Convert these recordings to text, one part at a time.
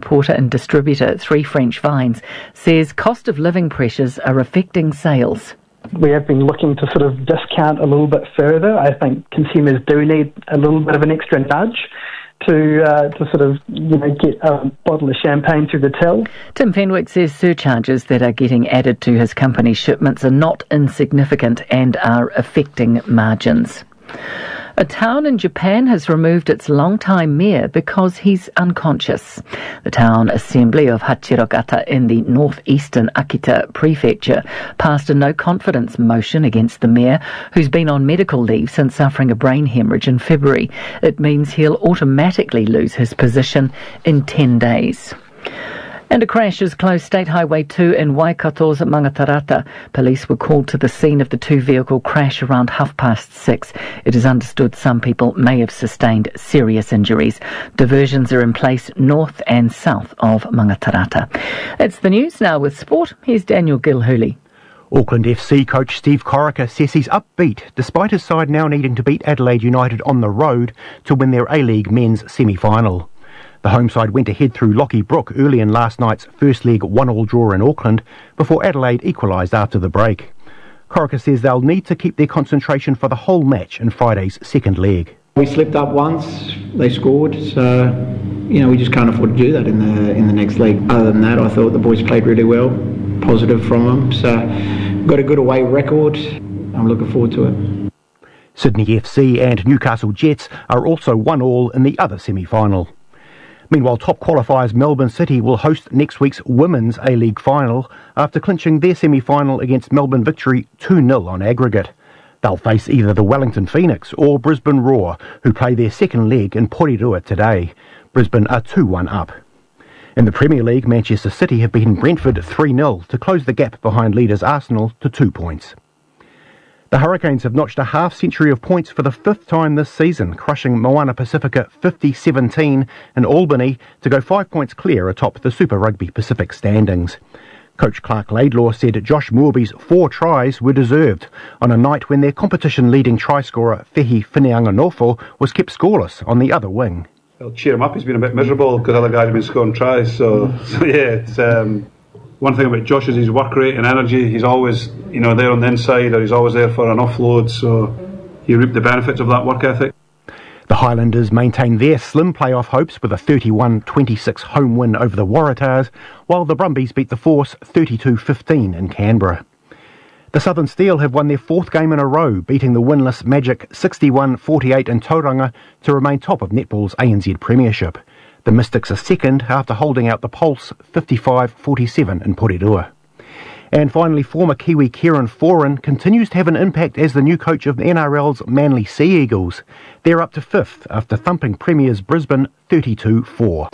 importer and distributor at Three French Vines, says cost of living pressures are affecting sales. We have been looking to sort of discount a little bit further. I think consumers do need a little bit of an extra nudge to sort of, get a bottle of champagne through the till. Tim Fenwick says surcharges that are getting added to his company's shipments are not insignificant and are affecting margins. A town in Japan has removed its longtime mayor because he's unconscious. The town assembly of Hachirogata in the northeastern Akita prefecture passed a no-confidence motion against the mayor, who's been on medical leave since suffering a brain hemorrhage in February. It means he'll automatically lose his position in 10 days. And a crash has closed State Highway 2 in Waikato's Mangatarata. Police were called to the scene of the two-vehicle crash around 6:30. It is understood some people may have sustained serious injuries. Diversions are in place north and south of Mangatarata. It's the news now with sport. Here's Daniel Gilhooly. Auckland FC coach Steve Corica says he's upbeat despite his side now needing to beat Adelaide United on the road to win their A-League men's semi-final. The home side went ahead through Lockie Brook early in last night's first leg 1-1 draw in Auckland before Adelaide equalised after the break. Corica says they'll need to keep their concentration for the whole match in Friday's second leg. We slipped up once, they scored, so we just can't afford to do that in the next leg. Other than that, I thought the boys played really well, positive from them, so got a good away record. I'm looking forward to it. Sydney FC and Newcastle Jets are also 1-1 in the other semi-final. Meanwhile, top qualifiers Melbourne City will host next week's Women's A-League final after clinching their semi-final against Melbourne Victory 2-0 on aggregate. They'll face either the Wellington Phoenix or Brisbane Roar, who play their second leg in Porirua today. Brisbane are 2-1 up. In the Premier League, Manchester City have beaten Brentford 3-0 to close the gap behind leaders Arsenal to 2 points. The Hurricanes have notched a half-century of points for the fifth time this season, crushing Moana Pacifica 50-17 in Albany to go 5 points clear atop the Super Rugby Pacific standings. Coach Clark Laidlaw said Josh Mooreby's 4 tries were deserved on a night when their competition-leading try scorer Fehi Whineanganofo was kept scoreless on the other wing. I'll cheer him up. He's been a bit miserable because other guys have been scoring tries. So yeah, it's one thing about Josh is his work rate and energy. He's always, there on the inside, or he's always there for an offload. So he reaped the benefits of that work ethic. The Highlanders maintain their slim playoff hopes with a 31-26 home win over the Waratahs, while the Brumbies beat the Force 32-15 in Canberra. The Southern Steel have won their 4th game in a row, beating the winless Magic 61-48 in Tauranga to remain top of netball's ANZ Premiership. The Mystics are second after holding out the Pulse 55-47 in Porirua. And finally, former Kiwi Kieran Foran continues to have an impact as the new coach of the NRL's Manly Sea Eagles. They're up to 5th after thumping Premiers Brisbane 32-4.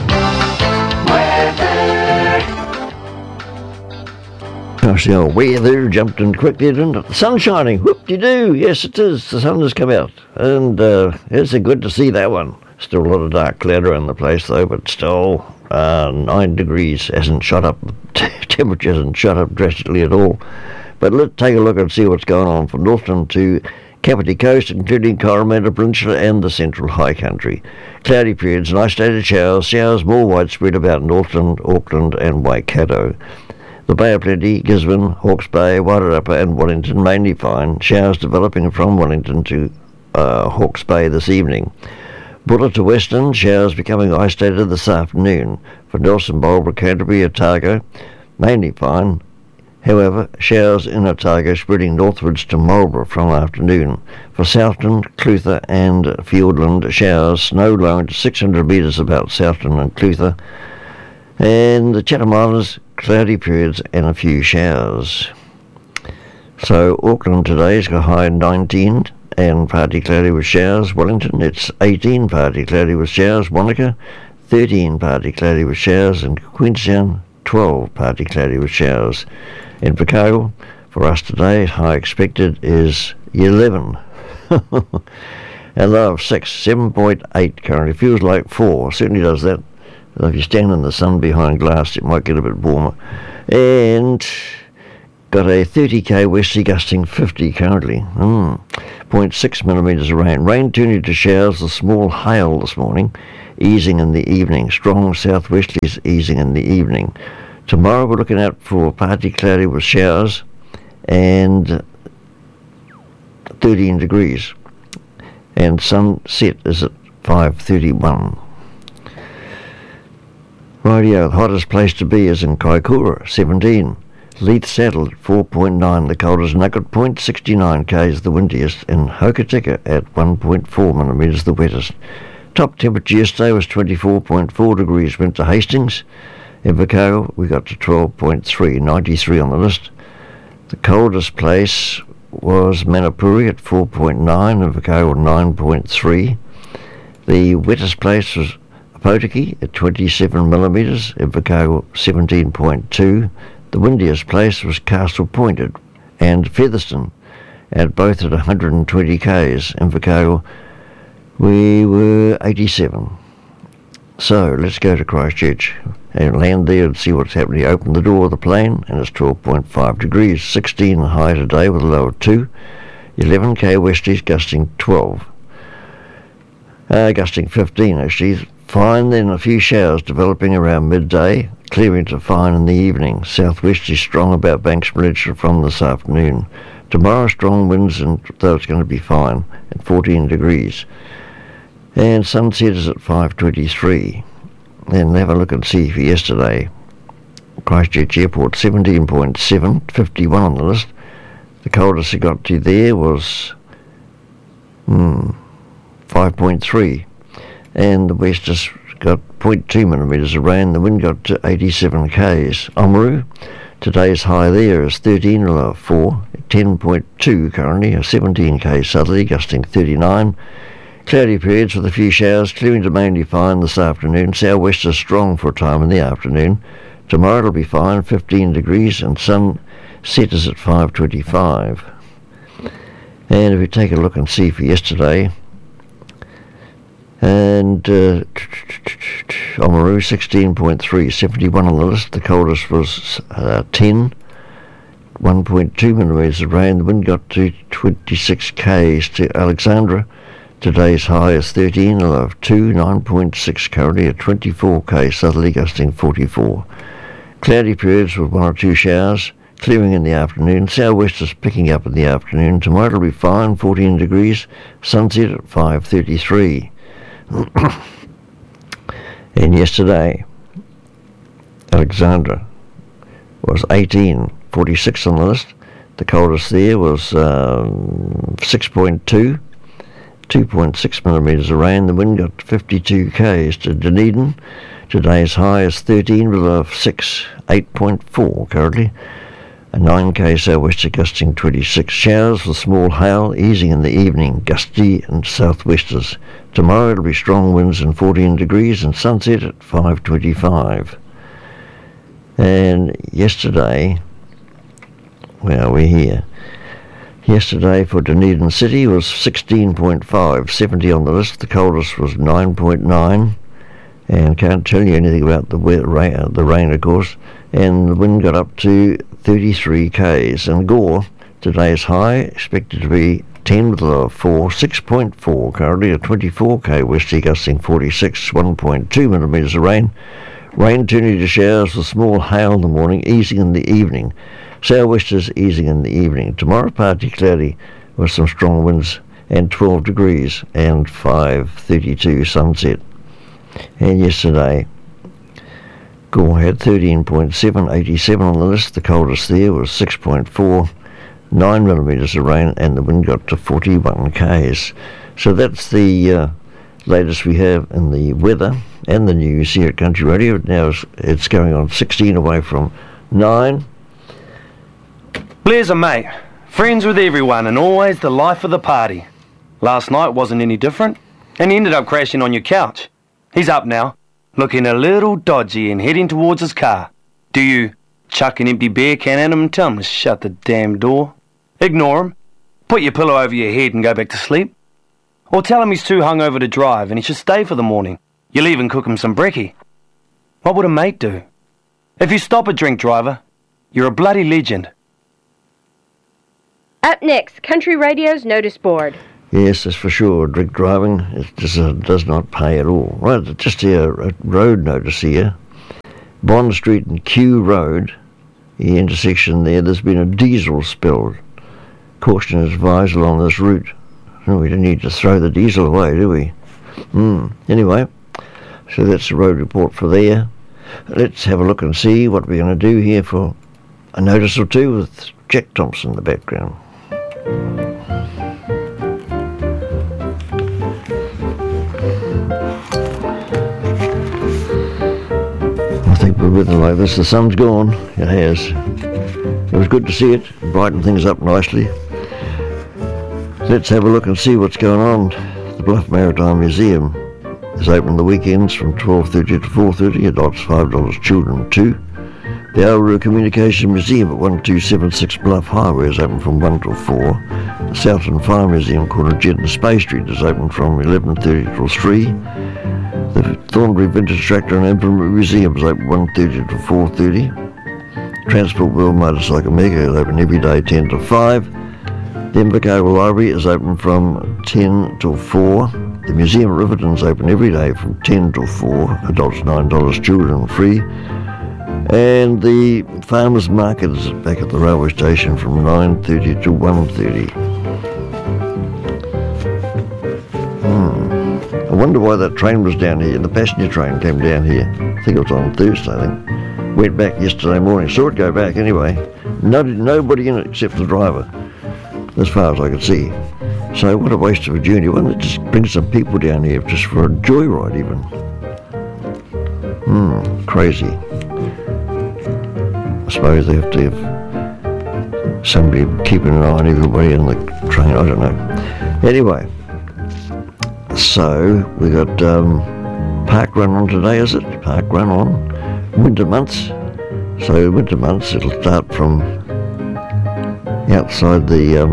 Gosh, the old weather jumped in quickly, didn't it? The sun's shining, whoop-de-doo, yes it is, the sun has come out, and it's good to see that one. Still a lot of dark cloud around the place though, but still 9 degrees hasn't shot up, temperature hasn't shot up drastically at all. But let's take a look and see what's going on from Northland to Kapiti Coast, including Coromandel Peninsula and the Central High Country. Cloudy periods and isolated showers more widespread about Northland, Auckland and Waikato. The Bay of Plenty, Gisborne, Hawke's Bay, Wairarapa and Wellington mainly fine. Showers developing from Wellington to Hawke's Bay this evening. Bulla to Western, showers becoming isolated this afternoon. For Nelson, Marlborough, Canterbury, Otago, mainly fine. However, showers in Otago spreading northwards to Marlborough from afternoon. For Southland, Clutha and Fiordland, showers, snow blowing to 600 metres about Southland and Clutha. And the Chatham Islands, cloudy periods and a few showers. So Auckland today's got a high 19 and partly cloudy with showers. Wellington, it's 18, partly cloudy with showers. Wanaka, 13, partly cloudy with showers. And Queenstown, 12, partly cloudy with showers. In Chicago, for us today, high expected is 11. And low of 6, 7.8 currently. Feels like 4, certainly does that. If you stand in the sun behind glass, it might get a bit warmer. And got a 30k westerly gusting 50 currently. 0.6 millimetres of rain. Rain turning to showers, a small hail this morning, easing in the evening. Strong southwesterlies easing in the evening. Tomorrow we're looking out for partly cloudy with showers and 13 degrees. And sunset is at 5:31. Rightio, the hottest place to be is in Kaikoura, 17. Leith Saddle at 4.9, the coldest. Nugget Point, 69 k's, the windiest. In Hokitika at 1.4 millimetres, the wettest. Top temperature yesterday was 24.4 degrees. Went to Hastings. Invercargill, we got to 12.3, 93 on the list. The coldest place was Manapuri at 4.9, Invercargill 9.3. The wettest place was Potiki at 27 millimetres, Invercargill 17.2. The windiest place was Castle Point and Featherston, at both at 120 k's. Invercargill, we were 87. So let's go to Christchurch and land there and see what's happening. Open the door of the plane and it's 12.5 degrees, 16 high today with a low of 2, 11k westerlies gusting 12, gusting 15 actually. Fine, then a few showers developing around midday, clearing to fine in the evening. Southwesterly strong about Banks Peninsula from this afternoon. Tomorrow strong winds, and though it's going to be fine at 14 degrees. And sunset is at 5:23. Then have a look and see for yesterday. Christchurch Airport 17.7, 51 on the list. The coldest it got to there was 5.3. And the west has got 0.2 millimetres of rain. The wind got to 87 k's. Oamaru, today's high there is 13, low of 4, 10.2 currently, a 17 k southerly, gusting 39. Cloudy periods with a few showers, clearing to mainly fine this afternoon. Southwest is strong for a time in the afternoon. Tomorrow it'll be fine, 15 degrees, and sunset is at 5:25. And if we take a look and see for yesterday, and Oamaru 16.3, 71 on the list. The coldest was 10, 1.2 millimetres of rain. The wind got to 26 k's. To Alexandra, today's high is 13, a low of 2, 9.6 currently, at 24 k southerly, gusting 44. Cloudy periods with 1 or 2 showers, clearing in the afternoon. Southwest is picking up in the afternoon. Tomorrow it'll be fine, 14 degrees, sunset at 5:33. And yesterday, Alexandra was 18, 46 on the list. The coldest there was 6.2, 2.6 millimetres of rain. The wind got 52 k's. To Dunedin, today's high is 13 with a 6, 8.4 currently. A 9k southwester gusting 26. Showers with small hail, easing in the evening, gusty and southwesters. Tomorrow it'll be strong winds and 14 degrees, and sunset at 5:25. And yesterday, well, we're here. Yesterday for Dunedin City was 16.5, 70 on the list. The coldest was 9.9, and can't tell you anything about the rain, of course. And the wind got up to 33 k's. And Gore, today's high, expected to be 10 with a low of 4, 6.4 currently, a 24k westerly gusting 46, 1.2 millimetres of rain. Rain turning to showers with small hail in the morning, easing in the evening. Southwesters easing in the evening. Tomorrow partly cloudy with some strong winds and 12 degrees and 5:32 sunset. And yesterday, Gore had 13.7, 87 on the list. The coldest there was 6.4, 9 millimetres of rain, and the wind got to 41 k's. So that's the latest we have in the weather and the news here at Country Radio. Now it's going on 16 away from 9. Blair's a mate, friends with everyone, and always the life of the party. Last night wasn't any different, and he ended up crashing on your couch. He's up now, looking a little dodgy and heading towards his car. Do you chuck an empty beer can at him and tell him to shut the damn door? Ignore him, put your pillow over your head and go back to sleep? Or tell him he's too hungover to drive and he should stay for the morning? You'll even cook him some brekkie. What would a mate do? If you stop a drink driver, you're a bloody legend. Up next, Country Radio's notice board. Yes, that's for sure. Drink driving, it just does not pay at all. Right, just here, a road notice here. Bond Street and Kew Road, the intersection there's been a diesel spill. Caution is advised along this route. Oh, we don't need to throw the diesel away, do we? Anyway, so that's the road report for there. Let's have a look and see what we're going to do here for a notice or two with Jack Thompson in the background. I think with weather like this, the sun's gone. It has. It was good to see it, brighten things up nicely. Let's have a look and see what's going on. The Bluff Maritime Museum is open the weekends from 12:30 to 4:30, adults $5, children 2. The Aurora Communication Museum at 1276 Bluff Highway is open from 1 till 4. The Southern Fire Museum, corner Jed and Spay Street, is open from 11:30 till 3. The Thornbury Vintage Tractor and Implement Museum is open 1:30 to 4:30. Transport World Motorcycle Mega is open every day 10 to 5. The Invercargill Library is open from 10 till 4. The Museum at Riverton is open every day from 10 till 4. Adults $9, children free. And the Farmers Market is back at the railway station from 9:30 to 1:30. I wonder why that train was down here. The passenger train came down here. I think it was on Thursday, I think. Went back yesterday morning. Saw it go back anyway. Nobody in it except the driver, as far as I could see. So what a waste of a journey. Why don't they just bring some people down here just for a joyride even? Crazy. I suppose they have to have somebody keeping an eye on everybody in the train. I don't know. Anyway, so we got Park Run on today, is it? Park Run on. Winter months. So winter months, it'll start from outside the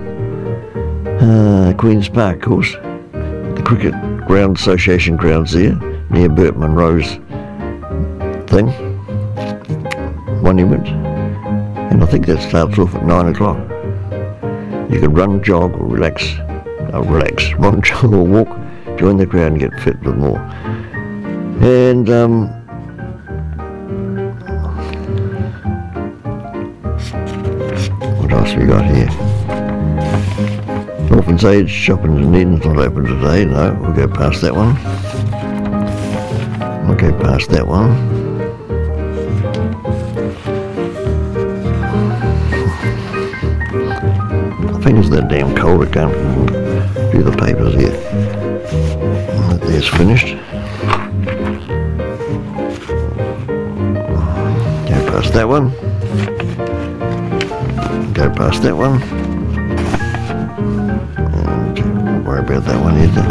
Queen's Park course, the Cricket Ground Association grounds there, near Burt Munro's thing, monument, and I think that starts off at 9 o'clock. You can run, jog, or run, jog, or walk, join the crowd and get fit with more. And what else we got here? Orphans Age Shopping in Dunedin's not open today. No, we'll go past that one. I think it's that damn cold I can't do the papers here. There's finished. Go past that one. Go past that one. And don't worry about that one either.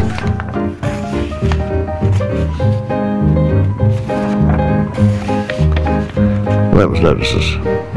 Well, that was notices.